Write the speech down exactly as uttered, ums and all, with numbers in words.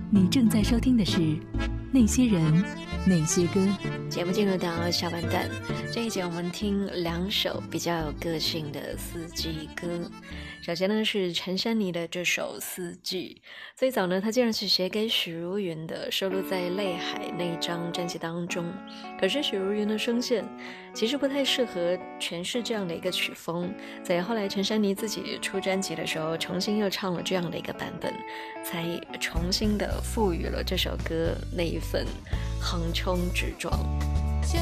你正在收听的是《那些人那些歌》。 节目进入到下半段，这一节我们听两首比较有个性的四季歌。首先呢是陈珊妮的这首《四季》，最早呢它竟然是写给许茹芸的，收录在《泪海》那张专辑当中。可是许茹芸的声线其实不太适合诠释这样的一个曲风，在后来陈珊妮自己出专辑的时候，重新又唱了这样的一个版本，才重新的赋予了这首歌那一份横冲直撞。